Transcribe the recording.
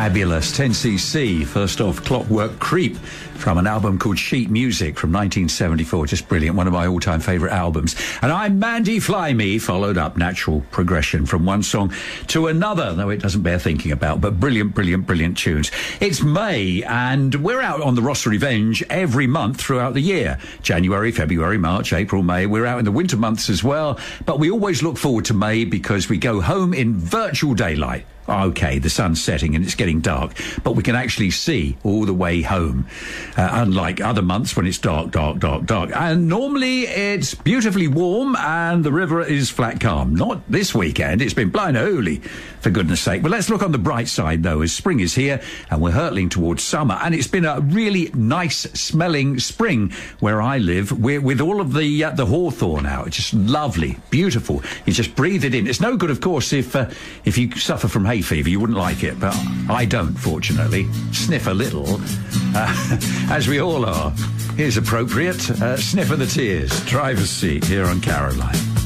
Fabulous. 10cc, first off, Clockwork Creep, from an album called Sheet Music from 1974. Just brilliant. One of my all-time favourite albums. And I'm Mandy Fly-Me, followed up natural progression from one song to another, though it doesn't bear thinking about, but brilliant, brilliant, brilliant tunes. It's May, and we're out on the Ross Revenge every month throughout the year. January, February, March, April, May. We're out in the winter months as well, but we always look forward to May because we go home in virtual daylight. Okay, the sun's setting and it's getting dark, but we can actually see all the way home, unlike other months when it's dark, dark, dark, dark. And normally it's beautifully warm and the river is flat calm. Not this weekend. It's been blind holy, for goodness sake. But let's look on the bright side, though, as spring is here and we're hurtling towards summer. And it's been a really nice-smelling spring where I live, with all of the hawthorn out. It's just lovely, beautiful. You just breathe it in. It's no good, of course, if you suffer from hay fever, you wouldn't like it, but I don't, fortunately. Sniff a little, as we all are. Here's appropriate. Sniff of the Tears, driver's seat here on Caroline.